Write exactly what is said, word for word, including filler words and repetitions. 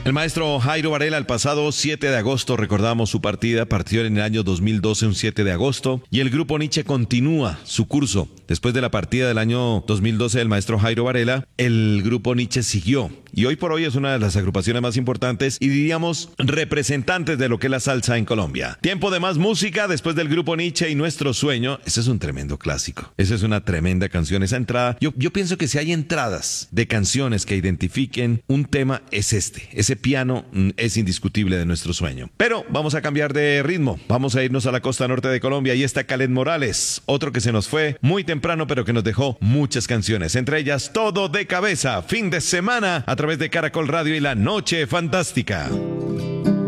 El maestro Jairo Varela, el pasado siete de agosto, recordamos su partida, partió en el año dos mil doce, un siete de agosto, y el grupo Nietzsche continúa su curso. Después de la partida del año dos mil doce del maestro Jairo Varela, el grupo Nietzsche siguió. Y hoy por hoy es una de las agrupaciones más importantes y diríamos representantes de lo que es la salsa en Colombia. Tiempo de más música después del grupo Nietzsche y Nuestro Sueño. Ese es un tremendo clásico. Esa es una tremenda canción. Esa entrada, yo, yo pienso que si hay entradas de canciones que identifiquen un tema, es este. Ese piano mm, es indiscutible de Nuestro Sueño. Pero vamos a cambiar de ritmo. Vamos a irnos a la costa norte de Colombia y está Kaleth Morales, otro que se nos fue muy temprano pero que nos dejó muchas canciones, entre ellas Todo de Cabeza, fin de semana a través de Caracol Radio y La Noche Fantástica.